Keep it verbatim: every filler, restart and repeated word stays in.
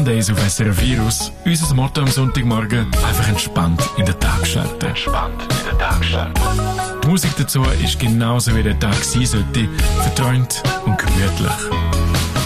Sundays auf S R F Virus. Unser Motto am Sonntagmorgen: einfach entspannt in den Tag starten. Entspannt in den Tag starten. Die Musik dazu ist genauso wie der Tag sein sollte, verträumt und gemütlich.